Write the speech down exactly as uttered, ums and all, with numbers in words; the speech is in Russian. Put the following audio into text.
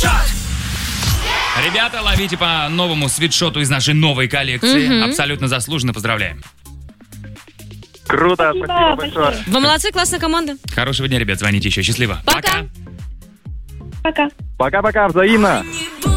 Ребята, ловите по новому свитшоту из нашей новой коллекции. Мгм. Абсолютно заслуженно поздравляем. Круто, спасибо большое. Вы молодцы, классная команда. Хорошего дня, ребят. Звоните еще. Счастливо. Пока. Пока. Пока-пока, взаимно.